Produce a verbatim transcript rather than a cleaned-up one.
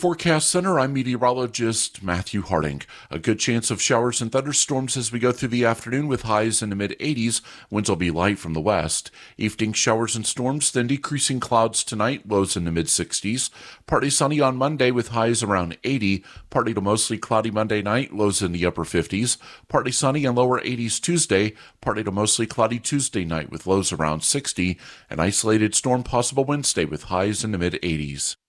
Forecast Center, I'm meteorologist Matthew Harding. A good chance of showers and thunderstorms as we go through the afternoon with highs in the mid eighties. Winds will be light from the west. Evening showers and storms, then decreasing clouds tonight, lows in the mid sixties. Partly sunny on Monday with highs around eighty. Partly to mostly cloudy Monday night, lows in the upper fifties. Partly sunny and lower eighties Tuesday. Partly to mostly cloudy Tuesday night with lows around sixty. An isolated storm possible Wednesday with highs in the mid eighties.